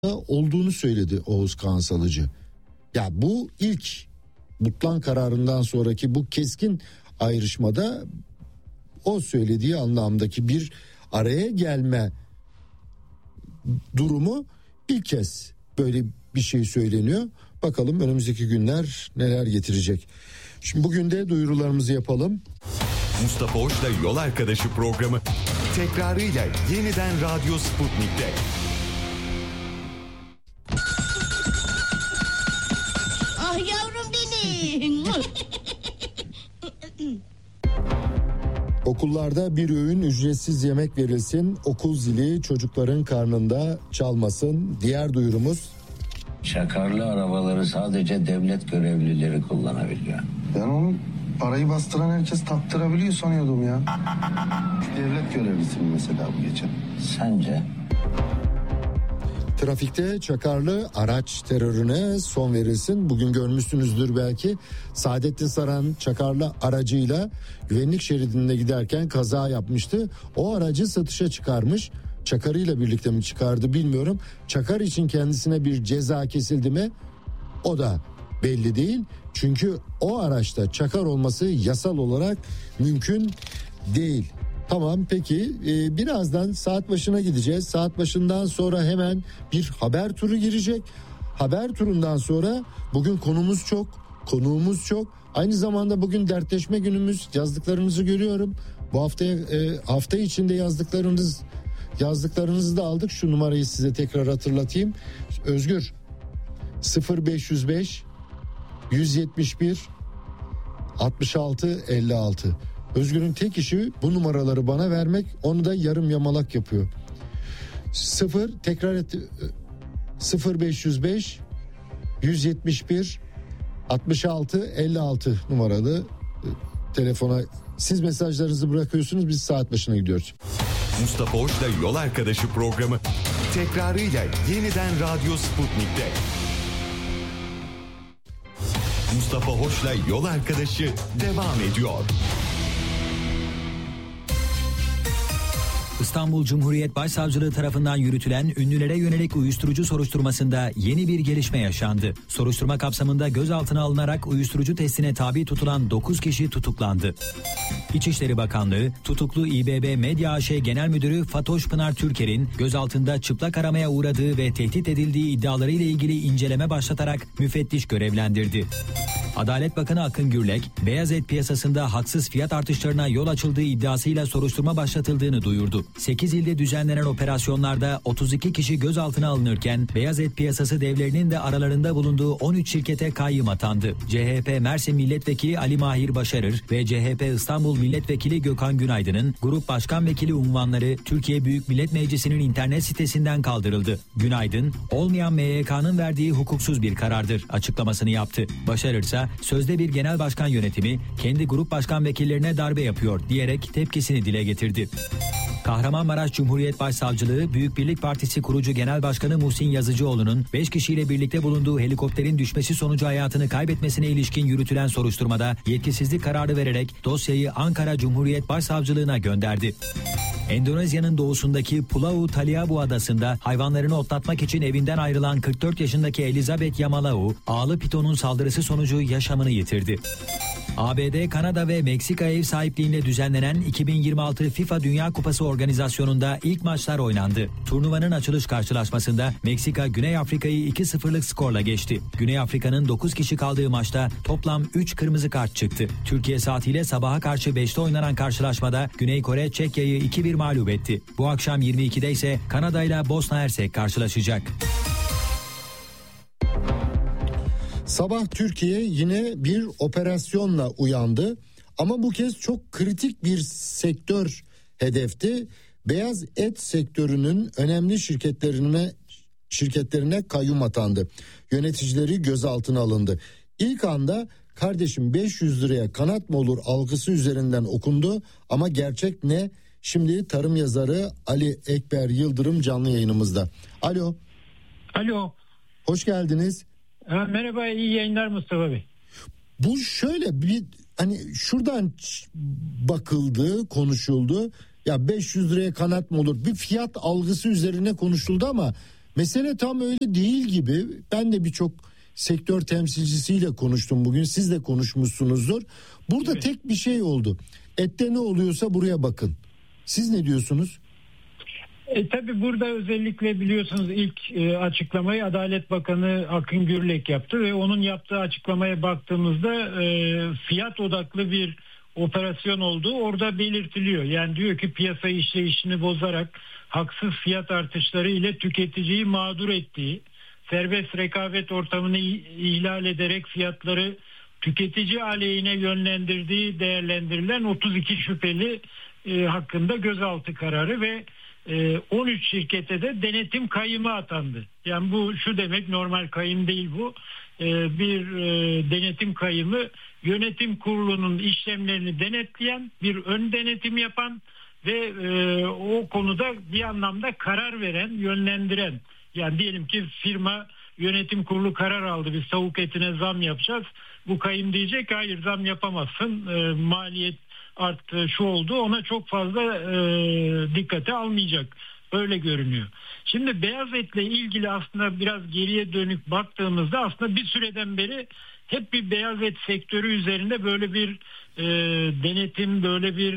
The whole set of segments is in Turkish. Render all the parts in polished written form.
olduğunu söyledi Oğuz Kağan Salıcı. Ya bu ilk Butlan kararından sonraki bu keskin ayrışmada o söylediği anlamdaki bir araya gelme durumu ilk kez böyle bir şey söyleniyor. Bakalım önümüzdeki günler neler getirecek. Şimdi bugün de duyurularımızı yapalım. Mustafa Hoş'la Yol Arkadaşı programı tekrarıyla yeniden Radyo Sputnik'te. Ah yavrum benim. Okullarda bir öğün ücretsiz yemek verilsin, okul zili çocukların karnında çalmasın. Diğer duyurumuz. Çakarlı arabaları sadece devlet görevlileri kullanabiliyor. Ben onu parayı bastıran herkes taktırabiliyor sanıyordum ya. Devlet görevlisi mesela bu geçen. Sence? Trafikte çakarlı araç terörüne son verilsin. Bugün görmüşsünüzdür belki. Saadettin Saran çakarlı aracıyla güvenlik şeridinde giderken kaza yapmıştı. O aracı satışa çıkarmış. Çakarıyla birlikte mi çıkardı bilmiyorum. Çakar için kendisine bir ceza kesildi mi? O da belli değil. Çünkü o araçta çakar olması yasal olarak mümkün değil. Tamam, peki birazdan saat başına gideceğiz. Saat başından sonra hemen bir haber turu girecek. Haber turundan sonra bugün konuğumuz çok. Aynı zamanda bugün dertleşme günümüz. Yazdıklarınızı görüyorum. Bu hafta içinde yazdıklarınızı da aldık. Şu numarayı size tekrar hatırlatayım. Özgür 0505 171 66 56. Özgür'ün tek işi bu numaraları bana vermek, onu da yarım yamalak yapıyor. 0505 171 66 56 numaralı telefona siz mesajlarınızı bırakıyorsunuz, biz saat başına gidiyoruz. Mustafa Hoş'la Yol Arkadaşı programı tekrarıyla yeniden Radyo Sputnik'te. Mustafa Hoş'la Yol Arkadaşı devam ediyor. İstanbul Cumhuriyet Başsavcılığı tarafından yürütülen ünlülere yönelik uyuşturucu soruşturmasında yeni bir gelişme yaşandı. Soruşturma kapsamında gözaltına alınarak uyuşturucu testine tabi tutulan 9 kişi tutuklandı. İçişleri Bakanlığı, tutuklu İBB Medya AŞ Genel Müdürü Fatoş Pınar Türker'in gözaltında çıplak aramaya uğradığı ve tehdit edildiği iddialarıyla ilgili inceleme başlatarak müfettiş görevlendirdi. Adalet Bakanı Akın Gürlek, beyaz et piyasasında haksız fiyat artışlarına yol açıldığı iddiasıyla soruşturma başlatıldığını duyurdu. 8 ilde düzenlenen operasyonlarda 32 kişi gözaltına alınırken beyaz et piyasası devlerinin de aralarında bulunduğu 13 şirkete kayyım atandı. CHP Mersin Milletvekili Ali Mahir Başarır ve CHP İstanbul Milletvekili Gökhan Günaydın'ın grup başkan vekili unvanları Türkiye Büyük Millet Meclisi'nin internet sitesinden kaldırıldı. Günaydın, olmayan MYK'nın verdiği hukuksuz bir karardır açıklamasını yaptı. Başarır ise sözde bir genel başkan yönetimi kendi grup başkan vekillerine darbe yapıyor diyerek tepkisini dile getirdi. Kahramanmaraş Cumhuriyet Başsavcılığı, Büyük Birlik Partisi kurucu Genel Başkanı Muhsin Yazıcıoğlu'nun 5 kişiyle birlikte bulunduğu helikopterin düşmesi sonucu hayatını kaybetmesine ilişkin yürütülen soruşturmada yetkisizlik kararı vererek dosyayı Ankara Cumhuriyet Başsavcılığına gönderdi. Endonezya'nın doğusundaki Pulau Taliabu adasında hayvanlarını otlatmak için evinden ayrılan 44 yaşındaki Elizabeth Yamalau, ağlı pitonun saldırısı sonucu yaşamını yitirdi. ABD, Kanada ve Meksika ev sahipliğinde düzenlenen 2026 FIFA Dünya Kupası organizasyonunda ilk maçlar oynandı. Turnuvanın açılış karşılaşmasında Meksika Güney Afrika'yı 2-0'lık skorla geçti. Güney Afrika'nın 9 kişi kaldığı maçta toplam 3 kırmızı kart çıktı. Türkiye saatiyle sabaha karşı 5'te oynanan karşılaşmada Güney Kore Çekya'yı 2-1 mağlup etti. Bu akşam 22'de ise Kanada ile Bosna Hersek karşılaşacak. Sabah Türkiye yine bir operasyonla uyandı ama bu kez çok kritik bir sektör hedefti. Beyaz et sektörünün önemli şirketlerine kayyum atandı. Yöneticileri gözaltına alındı. İlk anda kardeşim 500 liraya kanat mı olur algısı üzerinden okundu ama gerçek ne? Şimdi tarım yazarı Ali Ekber Yıldırım canlı yayınımızda. Alo. Alo. Hoş geldiniz. Merhaba, iyi yayınlar Mustafa Bey. Bu şöyle bir hani şuradan bakıldı, konuşuldu. Ya 500 liraya kanat mı olur? Bir fiyat algısı üzerine konuşuldu ama Mesele tam öyle değil gibi. Ben de birçok sektör temsilcisiyle konuştum bugün. Siz de konuşmuşsunuzdur. Burada Evet. tek bir şey oldu. Ette ne oluyorsa buraya bakın. Siz ne diyorsunuz? Tabii burada özellikle biliyorsunuz ilk açıklamayı Adalet Bakanı Akın Gürlek yaptı ve onun yaptığı açıklamaya baktığımızda fiyat odaklı bir operasyon olduğu orada belirtiliyor. Yani diyor ki piyasa işleyişini bozarak haksız fiyat artışları ile tüketiciyi mağdur ettiği, serbest rekabet ortamını ihlal ederek fiyatları tüketici aleyhine yönlendirdiği değerlendirilen 32 şüpheli hakkında gözaltı kararı ve 13 şirkete de denetim kayyımı atandı. Yani bu şu demek, normal kayyım değil bu. Bir denetim kayyımı yönetim kurulunun işlemlerini denetleyen, bir ön denetim yapan ve o konuda bir anlamda karar veren, yönlendiren. Yani diyelim ki firma yönetim kurulu karar aldı, biz tavuk etine zam yapacağız. Bu kayyım diyecek hayır zam yapamazsın, maliyet arttı, şu oldu, ona çok fazla dikkate almayacak. Öyle görünüyor. Şimdi beyaz etle ilgili aslında biraz geriye dönük baktığımızda aslında bir süreden beri hep bir beyaz et sektörü üzerinde böyle bir denetim, böyle bir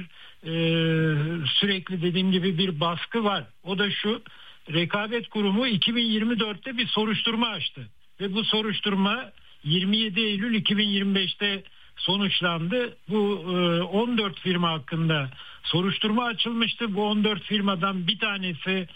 sürekli dediğim gibi bir baskı var. O da şu: Rekabet Kurumu 2024'te bir soruşturma açtı ve bu soruşturma 27 Eylül 2025'te sonuçlandı. Bu 14 firma hakkında soruşturma açılmıştı. Bu 14 firmadan bir tanesi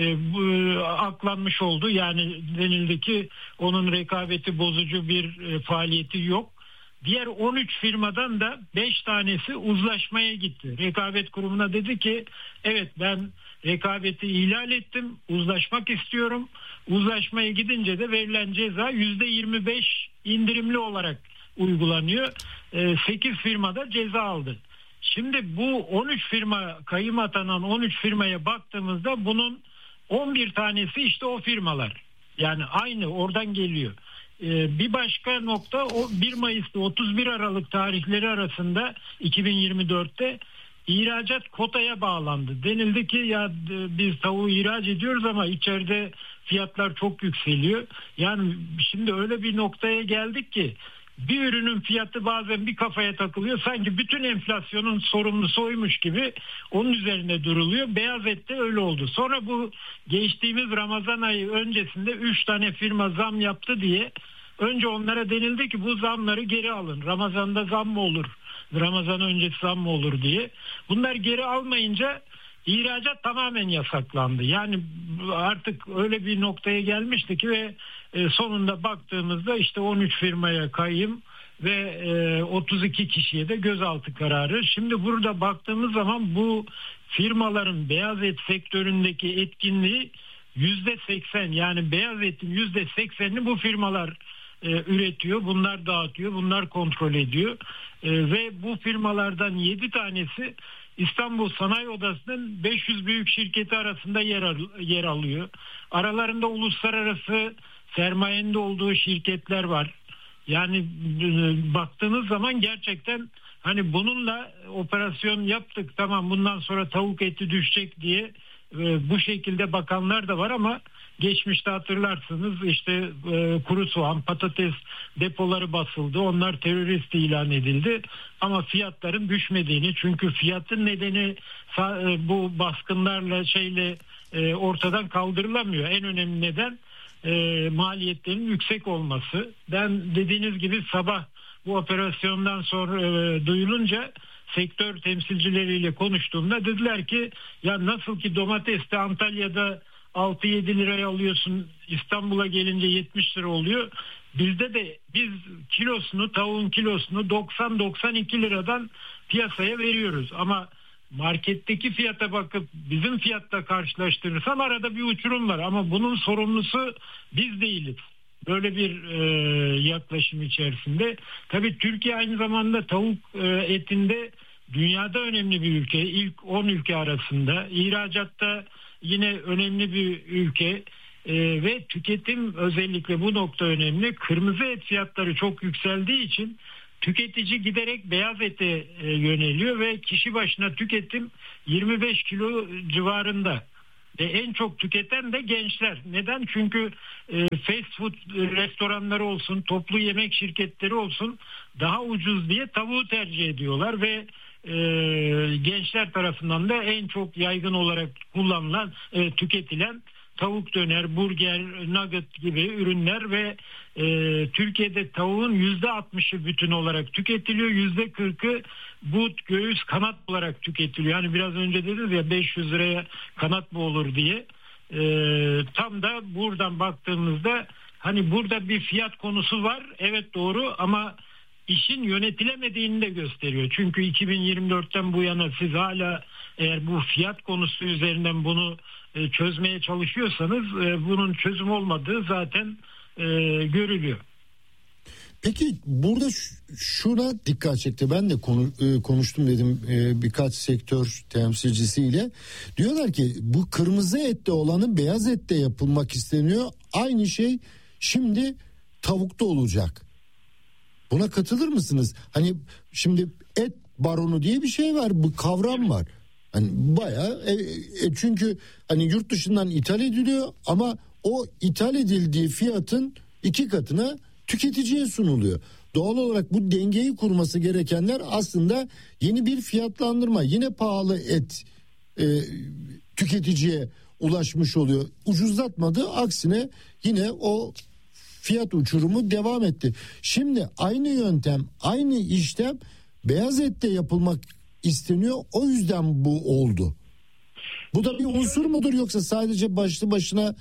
aklanmış oldu. Yani denildi ki onun rekabeti bozucu bir faaliyeti yok. Diğer 13 firmadan da 5 tanesi uzlaşmaya gitti. Rekabet Kurumu'na dedi ki evet ben rekabeti ihlal ettim, uzlaşmak istiyorum. Uzlaşmaya gidince de verilen ceza %25 indirimli olarak uygulanıyor. 8 firma da ceza aldı. Şimdi bu 13 firma, kayyım atanan 13 firmaya baktığımızda bunun 11 tanesi işte o firmalar. Yani aynı oradan geliyor. Bir başka nokta, o 1 Mayıs'ta 31 Aralık tarihleri arasında 2024'te ihracat kotaya bağlandı. Denildi ki ya biz tavuğu ihraç ediyoruz ama içeride fiyatlar çok yükseliyor. Yani şimdi öyle bir noktaya geldik ki bir ürünün fiyatı bazen bir kafaya takılıyor. Sanki bütün enflasyonun sorumlusu oymuş gibi onun üzerine duruluyor. Beyaz ette öyle oldu. Sonra bu geçtiğimiz Ramazan ayı öncesinde 3 tane firma zam yaptı diye önce onlara denildi ki bu zamları geri alın. Ramazan'da zam mı olur? Ramazan öncesi zam mı olur diye. Bunlar geri almayınca ihracat tamamen yasaklandı. Yani artık öyle bir noktaya gelmişti ki ve sonunda baktığımızda işte 13 firmaya kayyım ve 32 kişiye de gözaltı kararı. Şimdi burada baktığımız zaman bu firmaların beyaz et sektöründeki etkinliği %80, yani beyaz etin %80'ini bu firmalar üretiyor, bunlar dağıtıyor, bunlar kontrol ediyor ve bu firmalardan 7 tanesi İstanbul Sanayi Odası'nın 500 büyük şirketi arasında yer alıyor. Aralarında uluslararası sermayenin de olduğu şirketler var. Yani baktığınız zaman gerçekten hani bununla operasyon yaptık, tamam bundan sonra tavuk eti düşecek diye bu şekilde bakanlar da var ama geçmişte hatırlarsınız işte kuru soğan, patates depoları basıldı. Onlar terörist ilan edildi. Ama fiyatların düşmediğini, çünkü fiyatın nedeni bu baskınlarla ortadan kaldırılamıyor. En önemli neden maliyetlerin yüksek olması. Ben dediğiniz gibi sabah bu operasyondan sonra duyulunca sektör temsilcileriyle konuştuğumda dediler ki ya nasıl ki domateste Antalya'da 6-7 liraya alıyorsun, İstanbul'a gelince 70 lira oluyor. Bizde de biz tavuğun kilosunu 90-92 liradan piyasaya veriyoruz. Ama marketteki fiyata bakıp bizim fiyatla karşılaştırırsam arada bir uçurum var. Ama bunun sorumlusu biz değiliz. Böyle bir yaklaşım içerisinde. Tabii Türkiye aynı zamanda tavuk etinde dünyada önemli bir ülke. İlk 10 ülke arasında. İhracatta yine önemli bir ülke. Ve tüketim, özellikle bu nokta önemli. Kırmızı et fiyatları çok yükseldiği için tüketici giderek beyaz ete yöneliyor ve kişi başına tüketim 25 kilo civarında. En çok tüketen de gençler. Neden? Çünkü fast food restoranları olsun, toplu yemek şirketleri olsun daha ucuz diye tavuğu tercih ediyorlar ve gençler tarafından da en çok yaygın olarak kullanılan, tüketilen tavuk döner, burger, nugget gibi ürünler ve Türkiye'de tavuğun %60'ı bütün olarak tüketiliyor. %40'ı but, göğüs, kanat olarak tüketiliyor. Yani biraz önce dediniz ya 500 liraya kanat mı olur diye. Tam da buradan baktığımızda hani burada bir fiyat konusu var. Evet, doğru, ama işin yönetilemediğini de gösteriyor. Çünkü 2024'ten bu yana siz hala eğer bu fiyat konusu üzerinden bunu çözmeye çalışıyorsanız bunun çözüm olmadığı zaten görülüyor. Peki burada şuna dikkat çekti. Ben de konuştum dedim birkaç sektör temsilcisiyle. Diyorlar ki bu kırmızı ette olanı beyaz ette yapılmak isteniyor. Aynı şey şimdi tavukta olacak. Buna katılır mısınız? Hani şimdi et baronu diye bir şey var, bu kavram var. Hani bayağı çünkü hani yurt dışından ithal ediliyor ama o ithal edildiği fiyatın 2 katına tüketiciye sunuluyor. Doğal olarak bu dengeyi kurması gerekenler aslında yeni bir fiyatlandırma. Yine pahalı et tüketiciye ulaşmış oluyor. Ucuzlatmadı, aksine yine o fiyat uçurumu devam etti. Şimdi aynı yöntem, aynı işlem beyaz ette yapılmak isteniyor. O yüzden bu oldu. Bu da bir unsur mudur, yoksa sadece başlı başına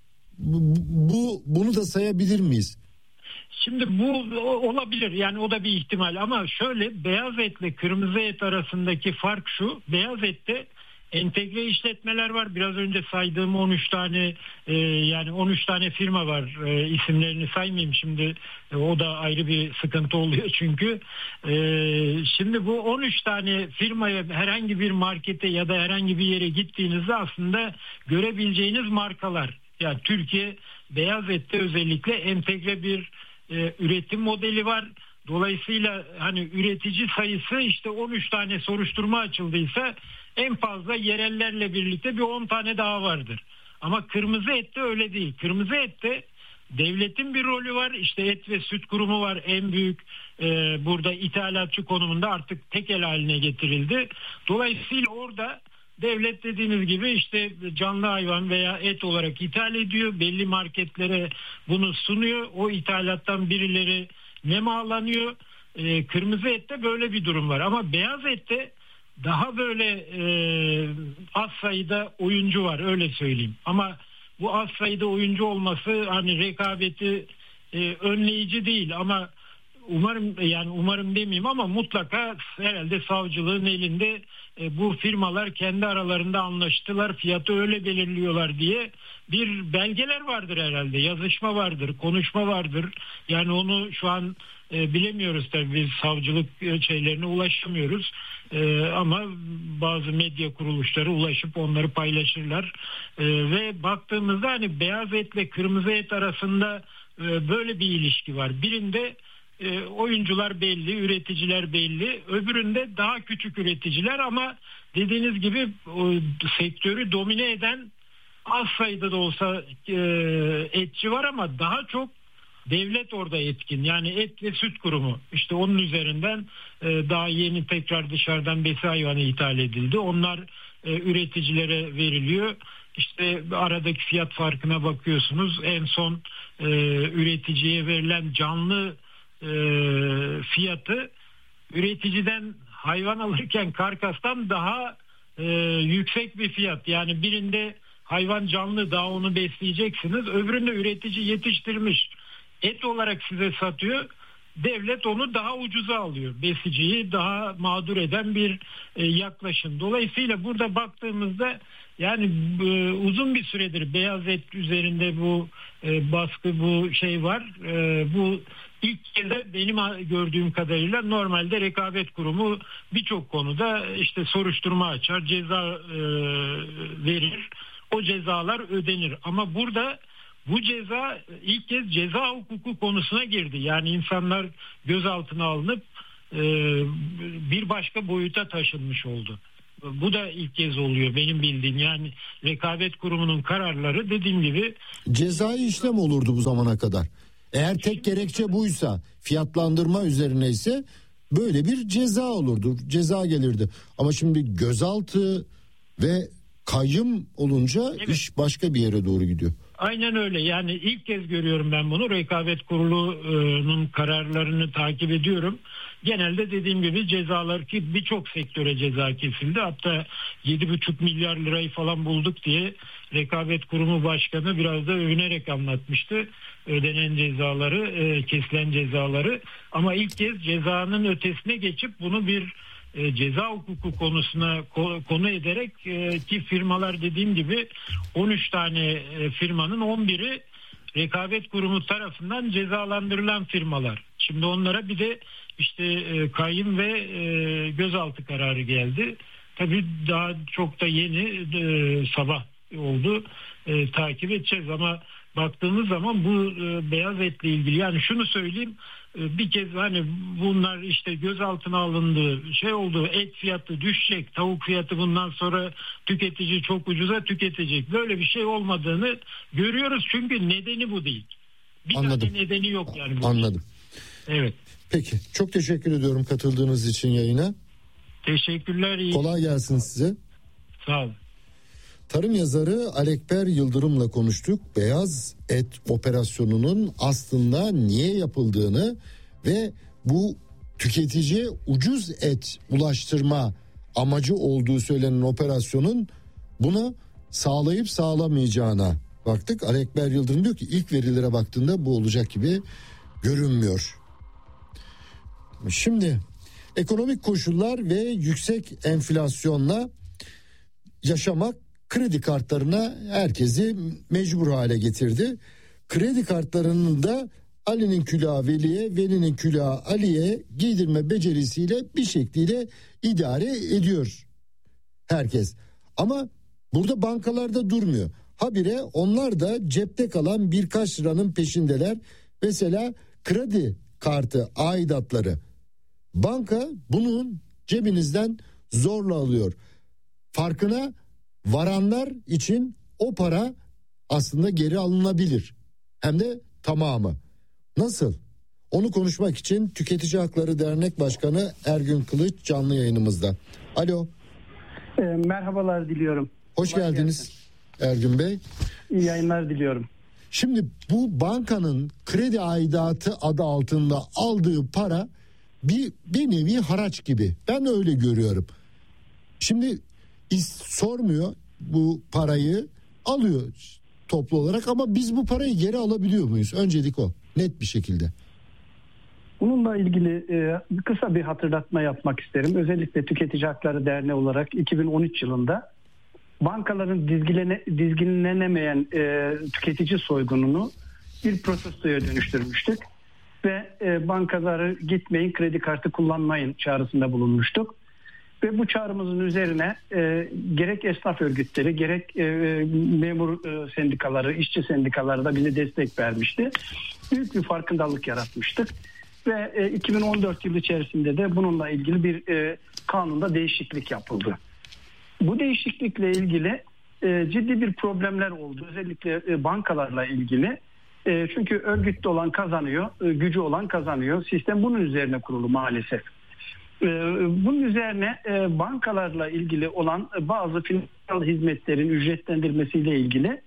bunu da sayabilir miyiz? Şimdi bu olabilir, yani o da bir ihtimal, ama şöyle, beyaz etle kırmızı et arasındaki fark şu: beyaz ette entegre işletmeler var. Biraz önce saydığım 13 tane yani 13 tane firma var. İsimlerini saymayayım şimdi. O da ayrı bir sıkıntı oluyor çünkü. Şimdi bu 13 tane firmaya, herhangi bir markete ya da herhangi bir yere gittiğinizde aslında görebileceğiniz markalar. Yani Türkiye beyaz ette özellikle entegre bir üretim modeli var. Dolayısıyla hani üretici sayısı işte 13 tane soruşturma açıldıysa en fazla yerellerle birlikte bir 10 tane daha vardır. Ama kırmızı ette öyle değil. Kırmızı ette devletin bir rolü var. İşte Et ve Süt Kurumu var. En büyük burada ithalatçı konumunda, artık tekel haline getirildi. Dolayısıyla orada devlet dediğiniz gibi işte canlı hayvan veya et olarak ithal ediyor. Belli marketlere bunu sunuyor. O ithalattan birileri nemalanıyor. Kırmızı ette böyle bir durum var. Ama beyaz ette daha böyle az sayıda oyuncu var, öyle söyleyeyim. Ama bu az sayıda oyuncu olması hani rekabeti önleyici değil, ama umarım demeyeyim ama mutlaka herhalde savcılığın elinde bu firmalar kendi aralarında anlaştılar, fiyatı öyle belirliyorlar diye bir belgeler vardır herhalde, yazışma vardır, konuşma vardır. Yani onu şu an bilemiyoruz tabii, biz savcılık şeylerine ulaşamıyoruz. Ama bazı medya kuruluşları ulaşıp onları paylaşırlar. Ve baktığımızda hani beyaz etle kırmızı et arasında böyle bir ilişki var. Birinde oyuncular belli, üreticiler belli. Öbüründe daha küçük üreticiler, ama dediğiniz gibi sektörü domine eden az sayıda da olsa etçi var, ama daha çok devlet orada etkin. Yani Et ve Süt Kurumu, işte onun üzerinden daha yeni tekrar dışarıdan besi hayvanı ithal edildi. Onlar üreticilere veriliyor. İşte aradaki fiyat farkına bakıyorsunuz. En son üreticiye verilen canlı fiyatı üreticiden hayvan alırken karkastan daha yüksek bir fiyat. Yani birinde hayvan canlı, daha onu besleyeceksiniz. Öbüründe üretici yetiştirmiş et olarak size satıyor. Devlet onu daha ucuza alıyor. Besiciyi daha mağdur eden bir yaklaşım. Dolayısıyla burada baktığımızda yani uzun bir süredir beyaz et üzerinde bu baskı, bu şey var. Bu ilk kez de benim gördüğüm kadarıyla normalde Rekabet Kurumu birçok konuda işte soruşturma açar, ceza verir. O cezalar ödenir. Ama burada bu ceza ilk kez ceza hukuku konusuna girdi. Yani insanlar gözaltına alınıp bir başka boyuta taşınmış oldu. Bu da ilk kez oluyor benim bildiğim. Yani rekabet kurumunun kararları dediğim gibi cezai işlem olurdu bu zamana kadar. Eğer tek gerekçe buysa, fiyatlandırma üzerine ise böyle bir ceza olurdu. Ceza gelirdi. Ama şimdi gözaltı ve kayyum olunca iş başka bir yere doğru gidiyor. Aynen öyle. Yani ilk kez görüyorum ben bunu. Rekabet Kurulu'nun kararlarını takip ediyorum. Genelde dediğim gibi cezalar, ki birçok sektöre ceza kesildi. Hatta 7,5 milyar lirayı falan bulduk diye Rekabet Kurumu Başkanı biraz da övünerek anlatmıştı. Ödenen cezaları, kesilen cezaları. Ama ilk kez cezanın ötesine geçip bunu bir ceza hukuku konusuna konu ederek ki firmalar dediğim gibi 13 tane firmanın 11'i Rekabet Kurumu tarafından cezalandırılan firmalar. Şimdi onlara bir de işte kayyum ve gözaltı kararı geldi. Tabii daha çok da yeni sabah oldu. Takip edeceğiz ama baktığımız zaman bu beyaz etle ilgili, yani şunu söyleyeyim, bir kez hani bunlar işte gözaltına alındı, şey oldu, et fiyatı düşecek, tavuk fiyatı bundan sonra tüketici çok ucuza tüketecek. Böyle bir şey olmadığını görüyoruz çünkü nedeni bu değil. Bir Anladım. tane nedeni yok yani. Anladım. Evet. Peki, çok teşekkür ediyorum katıldığınız için yayına. Teşekkürler. İyi. Kolay gelsin size. Sağ olun. Tarım yazarı Alekber Yıldırım'la konuştuk. Beyaz et operasyonunun aslında niye yapıldığını ve bu tüketiciye ucuz et ulaştırma amacı olduğu söylenen operasyonun bunu sağlayıp sağlamayacağına baktık. Alekber Yıldırım diyor ki ilk verilere baktığında bu olacak gibi görünmüyor. Şimdi ekonomik koşullar ve yüksek enflasyonla yaşamak kredi kartlarına herkesi mecbur hale getirdi. Kredi kartlarının da Ali'nin külahı Veli'ye, Veli'nin külahı Ali'ye giydirme becerisiyle bir şekliyle idare ediyor herkes. Ama burada bankalarda durmuyor. Habire onlar da cepte kalan birkaç liranın peşindeler. Mesela kredi kartı aidatları. Banka bunun cebinizden zorla alıyor. Farkına varanlar için o para aslında geri alınabilir. Hem de tamamı. Nasıl? Onu konuşmak için Tüketici Hakları Dernek Başkanı Ergün Kılıç canlı yayınımızda. Alo. Merhabalar diliyorum. Hoş geldiniz Ergün Bey. İyi yayınlar diliyorum. Şimdi bu bankanın kredi aidatı adı altında aldığı para bir nevi haraç gibi. Ben öyle görüyorum. Şimdi sormuyor, bu parayı alıyor toplu olarak ama biz bu parayı geri alabiliyor muyuz? Öncelik o, net bir şekilde. Bununla ilgili kısa bir hatırlatma yapmak isterim. Özellikle Tüketici Hakları Derneği olarak 2013 yılında bankaların dizginlenemeyen tüketici soygununu bir protestoya dönüştürmüştük. Ve bankaları gitmeyin, kredi kartı kullanmayın çağrısında bulunmuştuk. Ve bu çağrımızın üzerine gerek esnaf örgütleri gerek memur sendikaları, işçi sendikaları da bize destek vermişti. Büyük bir farkındalık yaratmıştık. Ve 2014 yılı içerisinde de bununla ilgili bir kanunda değişiklik yapıldı. Bu değişiklikle ilgili ciddi bir problemler oldu. Özellikle bankalarla ilgili. Çünkü örgütlü olan kazanıyor, gücü olan kazanıyor. Sistem bunun üzerine kurulu maalesef. Bunun üzerine bankalarla ilgili olan bazı finansal hizmetlerin ücretlendirmesiyle ilgili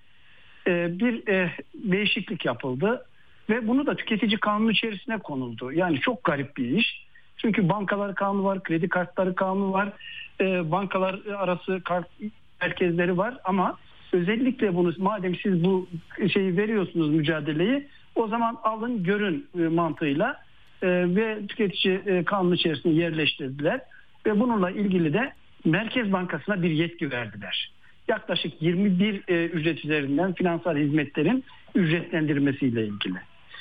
bir değişiklik yapıldı. Ve bunu da tüketici kanunu içerisine konuldu. Yani çok garip bir iş. Çünkü bankalar kanunu var, kredi kartları kanunu var, bankalar arası kart merkezleri var ama özellikle bunu madem siz bu şeyi veriyorsunuz mücadeleyi o zaman alın görün mantığıyla ve tüketici kanunu içerisine yerleştirdiler ve bununla ilgili de Merkez Bankası'na bir yetki verdiler. Yaklaşık 21 ücret üzerinden finansal hizmetlerin ücretlendirmesiyle ilgili.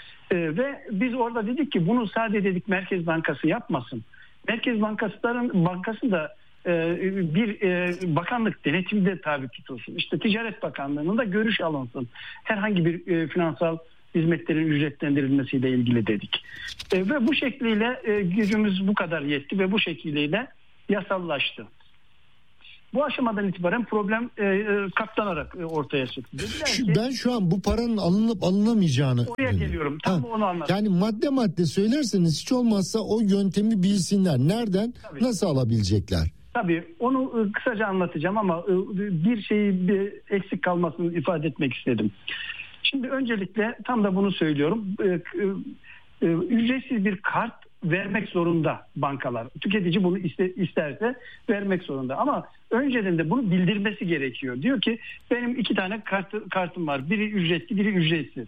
Ve biz orada dedik ki bunu sadece dedik Merkez Bankası yapmasın. Merkez Bankası da bir bakanlık denetimde tabi tutulsun. İşte Ticaret Bakanlığı'nın da görüş alınsın. Herhangi bir finansal hizmetlerin ücretlendirilmesiyle ilgili dedik. Ve bu şekliyle gücümüz bu kadar yetti ve bu şekliyle yasallaştı. Bu aşamadan itibaren problem katlanarak ortaya çıktı. Ben şu an bu paranın alınıp alınamayacağını... Oraya geliyorum. Tam onu anladım. Yani madde söylerseniz hiç olmazsa o yöntemi bilsinler. Nereden, nasıl alabilecekler? Tabii onu kısaca anlatacağım ama bir şeyi eksik kalmasını ifade etmek istedim. Şimdi öncelikle tam da bunu söylüyorum. Ücretsiz bir kart vermek zorunda bankalar. Tüketici bunu isterse vermek zorunda. Ama önceden de bunu bildirmesi gerekiyor. Diyor ki benim 2 tane kartım var. Biri ücretli, biri ücretsiz.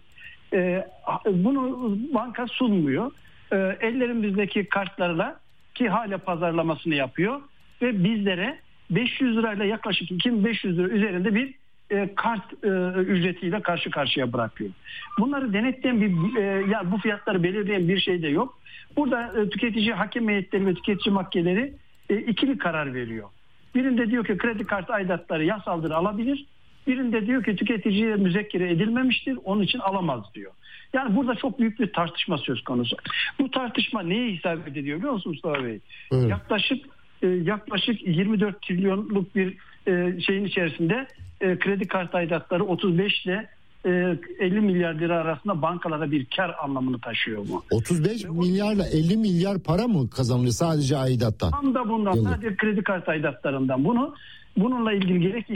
Bunu banka sunmuyor. Ellerimizdeki kartlarla ki hala pazarlamasını yapıyor ve bizlere 500 lirayla yaklaşık 2500 lira üzerinde bir kart ücretiyle karşı karşıya bırakıyor. Bunları denetleyen yani bu fiyatları belirleyen bir şey de yok. Burada tüketici hakem heyetleri ve tüketici mahkemeleri ikili karar veriyor. Birinde diyor ki kredi kartı aidatları yasaldır, alabilir. Birinde diyor ki tüketiciye müzekkere edilmemiştir, onun için alamaz diyor. Yani burada çok büyük bir tartışma söz konusu. Bu tartışma neye hesap ediliyor biliyor musun Mustafa Bey? Evet. Yaklaşık 24 trilyonluk bir şeyin içerisinde kredi kartı aidatları 35 ile 50 milyar lira arasında bankalara bir kar anlamını taşıyor bu. 35 milyarla 50 milyar para mı kazanılıyor sadece aidattan? Tam da bundan, sadece kredi kartı aidatlarından. Bununla ilgili gerek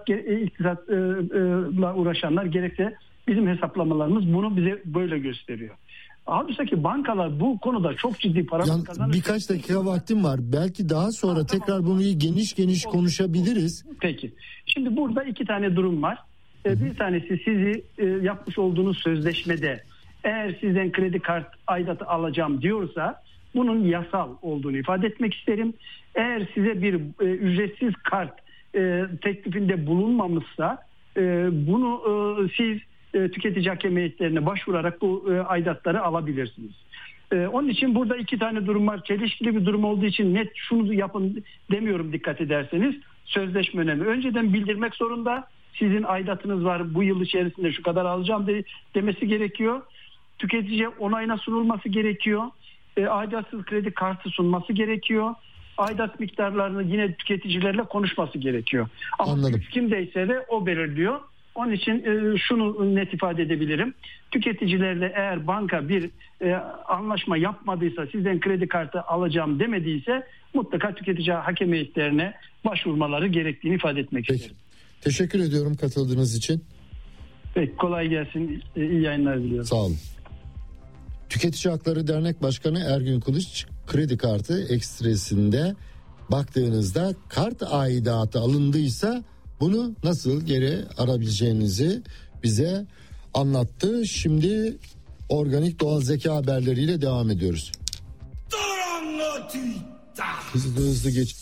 iktisatla uğraşanlar gerekse bizim hesaplamalarımız bunu bize böyle gösteriyor. Halbuki bankalar bu konuda çok ciddi para kazanıyor. Birkaç dakika vaktim var. Belki daha sonra tekrar bunu geniş konuşabiliriz. Peki. Şimdi burada 2 tane durum var. Bir tanesi sizi yapmış olduğunuz sözleşmede eğer sizden kredi kart aidatı alacağım diyorsa bunun yasal olduğunu ifade etmek isterim. Eğer size bir ücretsiz kart teklifinde bulunmamışsa bunu siz tüketici hakem heyetlerine başvurarak bu aidatları alabilirsiniz. Onun için burada 2 tane durum var. Çelişkili bir durum olduğu için net şunu yapın demiyorum dikkat ederseniz. Sözleşme önemli. Önceden bildirmek zorunda. Sizin aidatınız var, bu yıl içerisinde şu kadar alacağım demesi gerekiyor. Tüketiciye onayına sunulması gerekiyor. Aidatsız kredi kartı sunması gerekiyor. Aidat miktarlarını yine tüketicilerle konuşması gerekiyor. Ama anladım. Kimdeyse de o belirliyor. Onun için şunu net ifade edebilirim. Tüketicilerle eğer banka bir anlaşma yapmadıysa, sizden kredi kartı alacağım demediyse mutlaka tüketici hakem heyetlerine başvurmaları gerektiğini ifade etmek isterim. Teşekkür ediyorum katıldığınız için. Peki, kolay gelsin. İyi yayınlar diliyorum. Sağ olun. Tüketici Hakları Dernek Başkanı Ergün Kılıç, kredi kartı ekstresinde baktığınızda kart aidatı alındıysa bunu nasıl geri alabileceğinizi bize anlattı. Şimdi organik doğal zeka haberleriyle devam ediyoruz. Hızlı geç.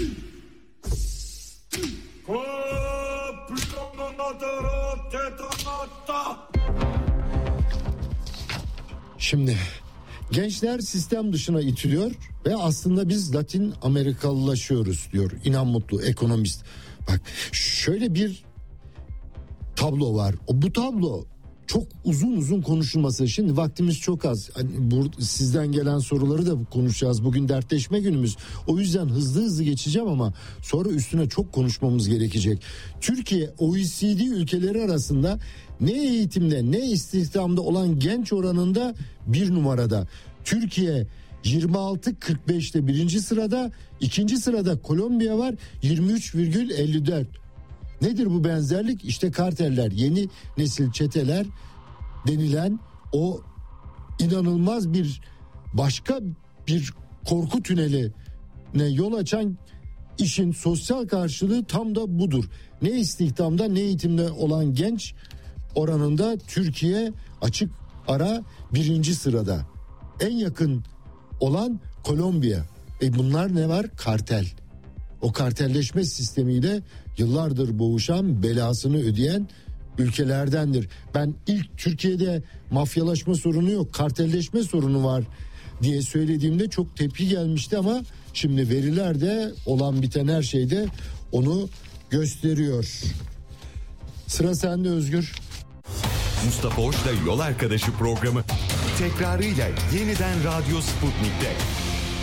Şimdi gençler sistem dışına itiliyor ve aslında biz Latin Amerikalılaşıyoruz diyor İnan Mutlu ekonomist. Bak şöyle bir tablo var. Bu tablo çok uzun konuşulması. Şimdi vaktimiz çok az. Hani sizden gelen soruları da konuşacağız. Bugün dertleşme günümüz. O yüzden hızlı geçeceğim ama sonra üstüne çok konuşmamız gerekecek. Türkiye OECD ülkeleri arasında ne eğitimde ne istihdamda olan genç oranında 1 numarada. Türkiye 26.45'te 1. sırada, 2. sırada Kolombiya var 23,54. Nedir bu benzerlik? İşte karteller, yeni nesil çeteler denilen o inanılmaz bir başka bir korku tüneline yol açan işin sosyal karşılığı tam da budur. Ne istihdamda ne eğitimde olan genç oranında Türkiye açık ara 1. sırada. En yakın olan Kolombiya. Bunlar ne var? Kartel. O kartelleşme sistemiyle yıllardır boğuşan, belasını ödeyen ülkelerdendir. Ben ilk Türkiye'de mafyalaşma sorunu yok, kartelleşme sorunu var diye söylediğimde çok tepki gelmişti ama şimdi veriler de olan biten her şeyde onu gösteriyor. Sıra sende Özgür. Mustafa Hoş'la Yol Arkadaşı programı tekrarıyla yeniden Radyo Sputnik'te.